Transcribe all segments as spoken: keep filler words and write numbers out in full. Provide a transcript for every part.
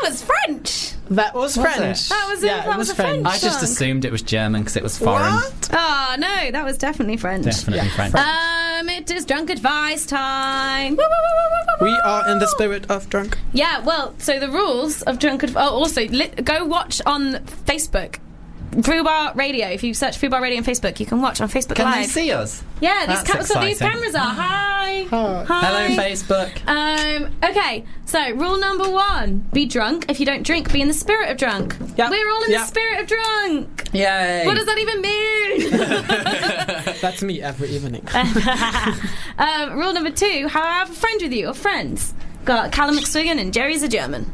was French. That was, was French. It? That was, a, yeah, that it was, was a French. French. I just song. assumed it was German because it was foreign. What? Oh no, that was definitely French. Definitely Yeah, French. French. Um, it is drunk advice time. Woo, woo, woo, woo, woo, woo. We are in the spirit of drunk. Yeah, well, so the rules of drunk advice. Oh, also, li- go watch on Facebook. Fubar Radio. If you search Fubar Radio on Facebook, you can watch on Facebook Can Live. they see us? Yeah, these, That's ca- so these exciting. cameras are. Hi. Hi. Hi. Hello, Facebook. Um, okay, so rule number one: be drunk. If you don't drink, be in the spirit of drunk. Yep. We're all in Yep. the spirit of drunk. Yay! What does that even mean? That's me every evening. um, rule number two: have a friend with you or friends. Got Callum McSwiggan and Jerry's a German.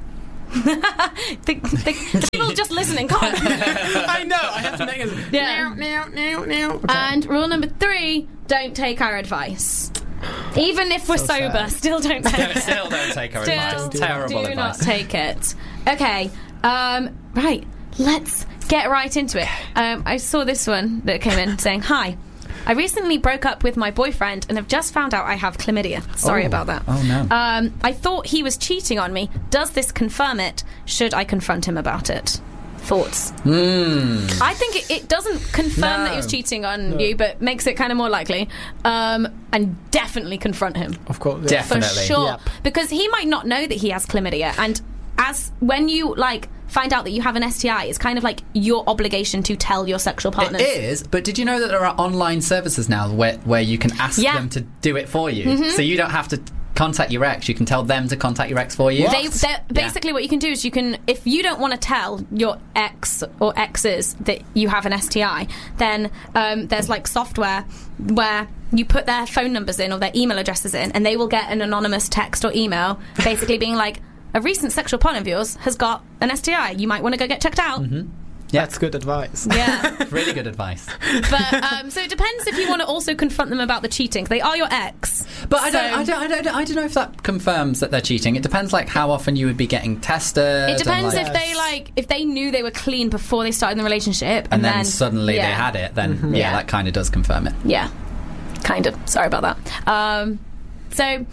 the, the, the people just listening can't. I know. I have to make it. Yeah. Now, now, now. Okay. And rule number three: don't take our advice. Even if we're So sober, sad. still don't take it. Still don't take our Still advice. Terrible do advice. not take it. Okay, um, right, let's get right into it. Um, I saw this one that came in saying, hi, I recently broke up with my boyfriend and have just found out I have chlamydia. Sorry Oh. about that. Oh, no. Um, I thought he was cheating on me. Does this confirm it? Should I confront him about it? Thoughts? Mm. I think it, it doesn't confirm No. that he was cheating on No. you, but makes it kind of more likely. Um, and definitely confront him. Of course. Yeah. For Definitely. sure. Yep. Because he might not know that he has chlamydia. And as when you, like, find out that you have an S T I, it's kind of like your obligation to tell your sexual partners. It is, but did you know that there are online services now where, where you can ask Yeah. them to do it for you? So you don't have to contact your ex, you can tell them to contact your ex for you. They, they're- basically, what you can do is you can, if you don't want to tell your ex or exes that you have an S T I, then um, there's like software where you put their phone numbers in or their email addresses in, and they will get an anonymous text or email, basically being like, a recent sexual partner of yours has got an S T I. You might want to go get checked out. Yeah. That's good advice. Yeah. Really good advice. But um, so it depends if you want to also confront them about the cheating. They are your ex. But I So- don't, I don't, I don't, I don't know if that confirms that they're cheating. It depends, like how often you would be getting tested. It depends and, like, if they like if they knew they were clean before they started the relationship, and, and then, suddenly yeah. they had it. Then yeah, Yeah. that kind of does confirm it. Yeah, kind of. Sorry about that. Um, so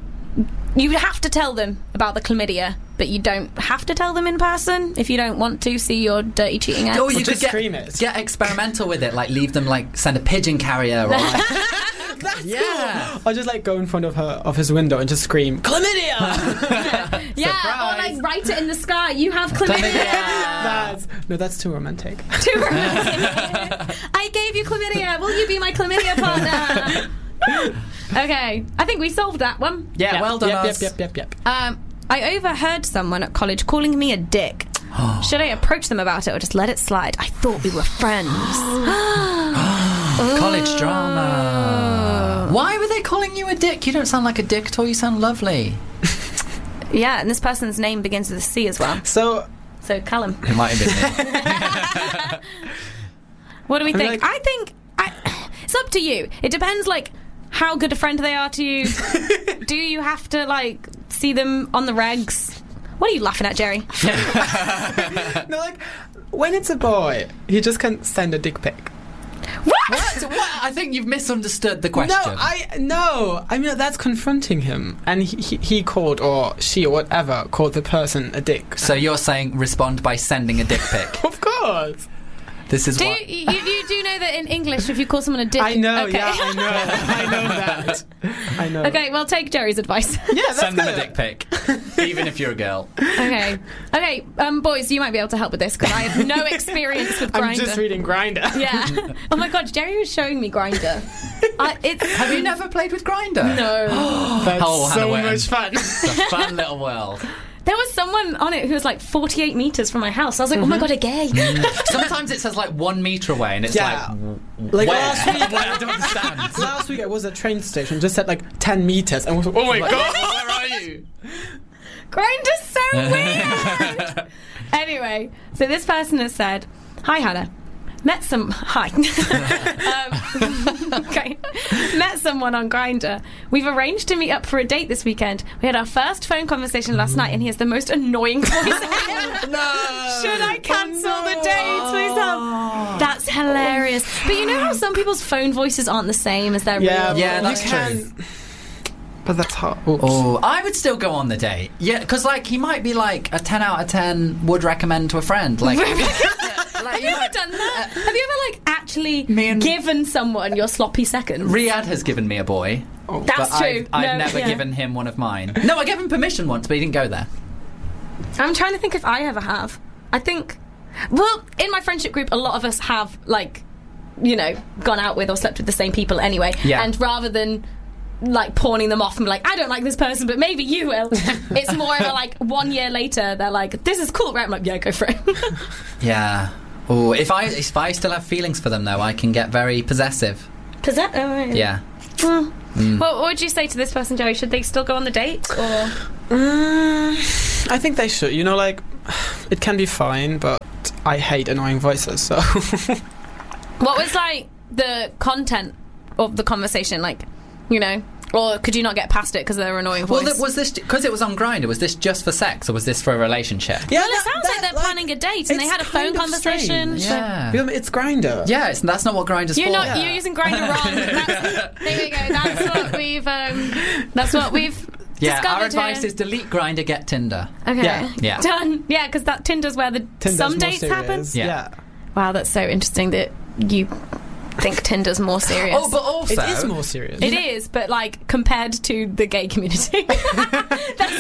you have to tell them about the chlamydia, but you don't have to tell them in person if you don't want to see your dirty cheating ex. Or you just could get, scream it. get experimental with it, like leave them, like send a pigeon carrier, or like, That's yeah. cool. I'll just like go in front of her of his window and just scream chlamydia. Yeah, or Surprise. like write it in the sky. You have chlamydia. that's no, that's too romantic. Too romantic. I gave you chlamydia. Will you be my chlamydia partner? Okay, I think we solved that one. Yeah, Yep, well done, Yep, us. yep, yep, yep, yep. Um, I overheard someone at college calling me a dick. Should I approach them about it or just let it slide? I thought we were friends. College drama. Why were they calling you a dick? You don't sound like a dick at all. You sound lovely. Yeah, and this person's name begins with a C as well. So So, Callum. It might have been me. What do we I'm think? like- I think I, it's up to you. It depends, like, how good a friend they are to you. Do you have to, like, see them on the regs? What are you laughing at, Jerry? no, like when it's a boy, he just can send a dick pic. What? What? What? I think you've misunderstood the question. No, I no. I mean that's confronting him, and he, he he called or she or whatever called the person a dick. So you're saying respond by sending a dick pic. Of course, This is Do what. you, you, you do know that in English, if you call someone a dick... I know. Okay. Yeah, I know. I know that. I know. Okay, well, take Jerry's advice. Yeah, that's Send them a good. dick pic, even if you're a girl. Okay. Okay, um, boys, you might be able to help with this because I have no experience with Grindr. I'm just reading Grindr. Yeah. Oh my god, Jerry was showing me Grindr. I, it's Have you never played with Grindr? no. That's Oh, Hannah so Witten. much fun. It's a fun little world. There was someone on it who was like forty-eight meters from my house. I was like, oh my god, a gay. Sometimes it says like one meter away, and it's Yeah. like, Like where? last week, I don't understand. last week I was at a train station, just at like ten meters, and was like, oh my Like, god. where are you? Grindr's so weird. Anyway, so this person has said, hi Hannah. Met some hi. um, okay. Met someone on Grindr. We've arranged to meet up for a date this weekend. We had our first phone conversation last night, and he has the most annoying voice ever. No. Should I cancel Oh, no. the date? Please help. That's hilarious. But you know how some people's phone voices aren't the same as their Yeah, real Yeah, you that's can. true. But that's hard. Oops. Oh, I would still go on the date. Yeah, because like he might be like a ten out of ten would recommend to a friend. Like, like Have you ever done that? Have you ever like actually Me and- given someone your sloppy seconds? Riyadh has given me a boy. Oh. That's but true. I've, I've No, never yeah. given him one of mine. No, I gave him permission once, but he didn't go there. I'm trying to think if I ever have. I think, well, in my friendship group, a lot of us have like, you know, gone out with or slept with the same people anyway. Yeah. And rather than like pawning them off and be like, I don't like this person, but maybe you will. It's more of a like one year later, they're like, this is cool, right? I'm like, yeah, go for it. Yeah. Oh, if I if I still have feelings for them though, I can get very possessive. Does that? Oh, right. Yeah. Mm. Mm. What, what would you say to this person, Joey? Should they still go on the date or? Mm, I think they should. You know, like, it can be fine, but I hate annoying voices, so... What was like the content of the conversation? Like, you know, or could you not get past it because they're annoying voice? Well, th- was this because it was on Grindr? Was this just for sex, or was this for a relationship? Yeah, Well, it that- sounds that, like they're planning a date and they it's had a phone kind of conversation. strange. so- Yeah. Because It's Grindr. Yeah, it's, that's not what Grindr's You're for. not. Yeah. You're using Grindr wrong. That's, there we go. That's what we've. Um, that's what we've. Yeah, discovered our advice here. is delete Grindr, get Tinder. Okay. Yeah. Yeah. Done. Yeah, because that Tinder's where the Tinder's some more dates happen. serious. Yeah. Yeah. Wow, that's so interesting that you think Tinder's more serious. Oh, but also It is more serious. It is, but like compared to the gay community. That's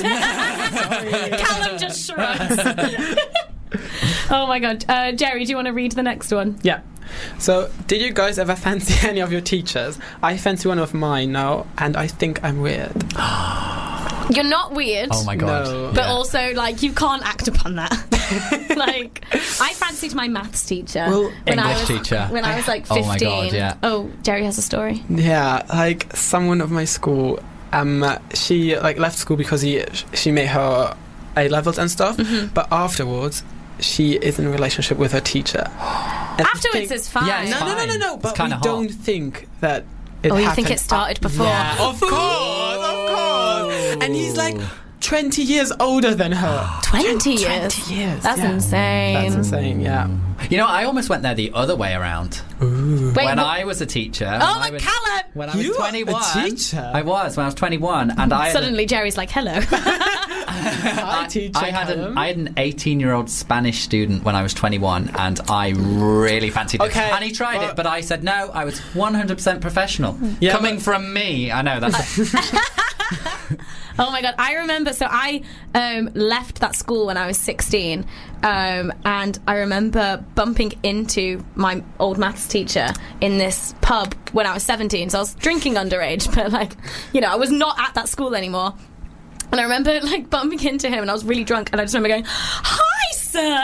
Callum just shrugs. Oh my god. Uh, Jerry, do you want to read the next one? Yeah. So, did you guys ever fancy any of your teachers? I fancy one of mine now, and I think I'm weird. You're not weird. Oh my god. No. But Yeah. also, like, you can't act upon that. Like, I fancied my maths teacher Well, when I English was teacher. when I was like Oh fifteen. my God, yeah. Oh, Jerry has a story. Yeah, like someone of my school, um, she like left school because he she made her A levels and stuff, Mm-hmm. but afterwards she is in a relationship with her teacher. And I Afterwards think- is fine. Yeah, it's no, no, no, no, fine. no. It's But we kinda hot. don't think that. It Oh, you think happened it started up- before? Yeah, of course, of course. And he's like twenty years older than her. Twenty years. Twenty years. That's yeah. insane. That's insane. Yeah. You know, I almost went there the other way around. Ooh. Wait, when what- I was a teacher. Oh when my I was, Callum! When I was You are a twenty-one. teacher? I was when I was twenty-one, and I had Suddenly, Jerry's like, "Hello." Hi, teacher. I had an Callum. I had an eighteen-year-old Spanish student when I was twenty-one, and I really fancied it. Okay, And he tried but- it, but I said no. I was one hundred percent professional. Yeah, Coming but- from me, I know that's. Oh my god, I remember. So I um, left that school when I was sixteen, um, and I remember bumping into my old maths teacher in this pub when I was seventeen. So I was drinking underage, but like, you know, I was not at that school anymore. And I remember like bumping into him, and I was really drunk, and I just remember going, "Hi, sir."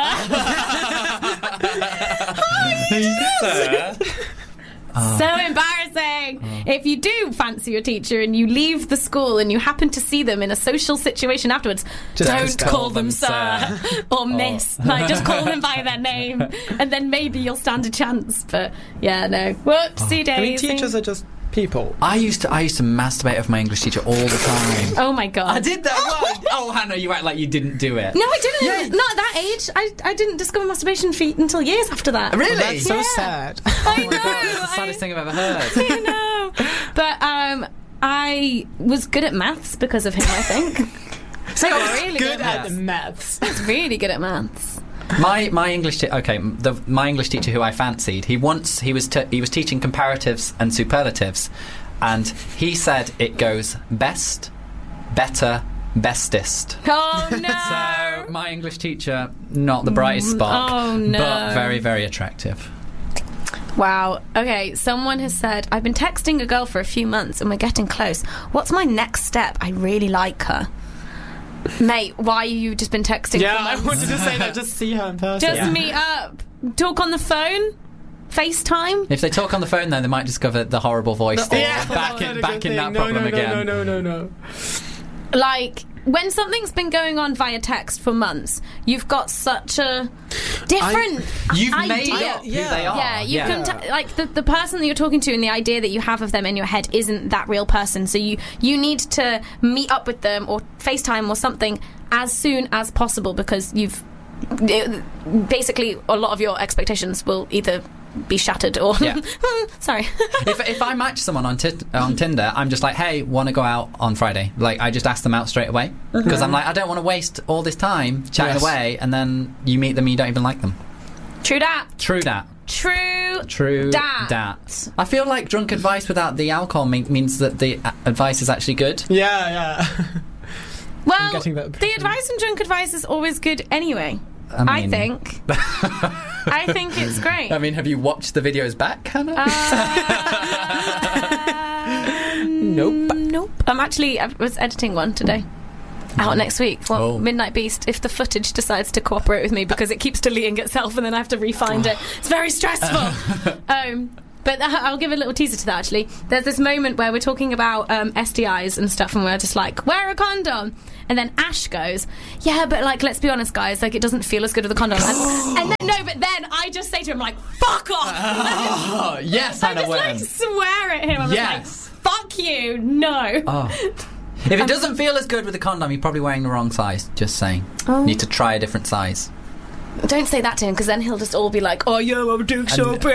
Sir. So embarrassing. If you do fancy your teacher and you leave the school and you happen to see them in a social situation afterwards, Just don't just call call them them sir or miss. Like, just call them by their name, and then maybe you'll stand a chance. But yeah, no. Whoopsie I mean, daisy. teachers are just people. I used to I used to masturbate over my English teacher all the time. Oh my god. I did that. Well, oh, Hannah, you act like you didn't do it. No, I didn't. Not at that age. I, I didn't discover masturbation feet until years after that. Really? That's so Yeah. sad. I Oh my know. god, it's the saddest I- thing I've ever heard. I know. But um, I was good at maths because of him, I think. See, I was really Good good at maths. maths. I was really good at maths. My my English te- okay the my English teacher who I fancied he once he was t- he was teaching comparatives and superlatives, and he said it goes best, better, bestest. Oh no. So my English teacher, not the brightest spark, Oh, no. but very very attractive. Wow. Okay, someone has said, I've been texting a girl for a few months and we're getting close. What's my next step? I really like her. Mate, why have you just been texting Yeah, for I months? wanted to say that. Just see her in person. Just Yeah. meet up. Talk on the phone. FaceTime. If they talk on the phone, then they might discover the horrible voice thing. Yeah, back that's in not a back good in that thing. no, problem no, no, again. No, no, no, no, no. Like, when something's been going on via text for months, you've got such a different You've idea. made up who Yeah. they are. Yeah, you can t- like the the person that you're talking to and the idea that you have of them in your head isn't that real person. So you you need to meet up with them or FaceTime or something as soon as possible because you've it, basically a lot of your expectations will either be shattered or Yeah. sorry. if, if I match someone on t- on Tinder, I'm just like, hey, want to go out on Friday? Like, I just ask them out straight away because Mm-hmm. I'm like, I don't want to waste all this time chatting Yes. away, and then you meet them and you don't even like them. True dat. True that. True. True Dat. that. I feel like drunk advice without the alcohol me- means that the a- advice is actually good. Yeah, yeah. Well, getting that the advice and drunk advice is always good anyway. I, I mean, think. I think it's great. I mean, have you watched the videos back, Hannah? Uh, Nope. Nope. I'm actually, I was editing one today. Out next week for Oh. Midnight Beast, if the footage decides to cooperate with me, because it keeps deleting itself and then I have to refind it. It's very stressful. um, but I'll give a little teaser to that, actually. There's this moment where we're talking about um, S T Is and stuff, and we're just like, wear a condom. And then Ash goes, yeah, but like, let's be honest, guys, like, it doesn't feel as good with a condom. And, and then, no, but then I just say to him, like, fuck off! Oh, yes, I Hannah just, like, Wynne. swear at him. I'm Yes. just like, fuck you, no. Oh. If it doesn't feel as good with a condom, you're probably wearing the wrong size. Just saying. Oh. Need to try a different size. Don't say that to him, because then he'll just all be like, oh, yeah, my dick's so big.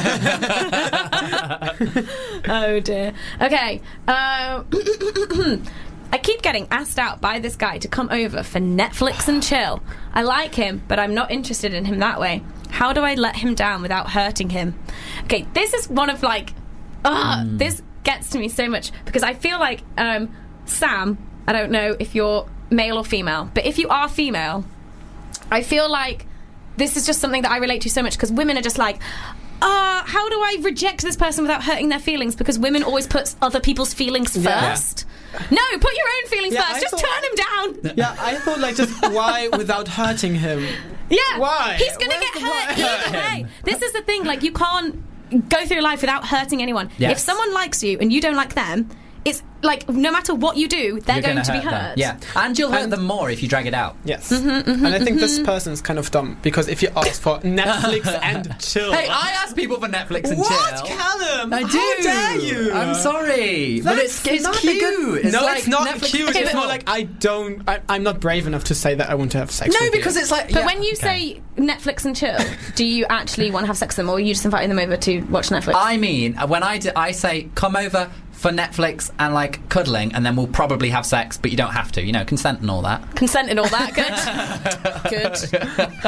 Oh, dear. Okay. Uh, I keep getting asked out by this guy to come over for Netflix and chill. I like him, but I'm not interested in him that way. How do I let him down without hurting him? Okay, this is one of, like... Ugh, Mm. This gets to me so much, because I feel like... Um, Sam, I don't know if you're male or female, but if you are female... I feel like this is just something that I relate to so much, because women are just like, uh, how do I reject this person without hurting their feelings? Because women always put other people's feelings Yeah. first. No, put your own feelings Yeah, first. I Just thought- turn him down. Yeah, I thought, like, just why without hurting him? Yeah. Why? He's going to Where's get the hurt why? either way. This is the thing. Like, you can't go through life without hurting anyone. Yes. If someone likes you and you don't like them, it's like, no matter what you do, they're You're going gonna to be hurt them. hurt. Yeah, and you'll hurt And- them more if you drag it out. Yes. Mm-hmm, and I think this person's kind of dumb, because if you ask for Netflix and chill... Hey, I ask people for Netflix and What, chill. Callum? I do. How dare you? I'm sorry, but it's, That's it's not a cute. good- It's no, like it's not Netflix cute. and It's chill. more like I don't... I, I'm not brave enough to say that I want to have sex no, with you. because it's like. But yeah, when you okay. say Netflix and chill, do you actually want to have sex with them, or are you just inviting them over to watch Netflix? I mean, when I, d- I say come over for Netflix and like cuddling, and then we'll probably have sex, but you don't have to, you know, consent and all that. Consent and all that. Good. Good.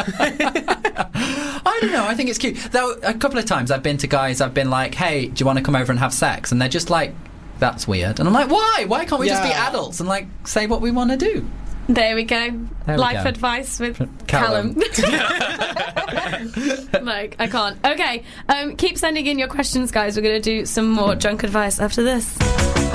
I don't know, I think it's cute. Though a couple of times I've been to guys, I've been like, hey, do you want to come over and have sex? And they're just like, that's weird. And I'm like, why? Why can't we just be Yeah. adults and like say what we want to do? There we go. There we Life go. advice with Callum. Callum. Like, I can't. Okay, um, keep sending in your questions, guys. We're going to do some more drunk advice after this.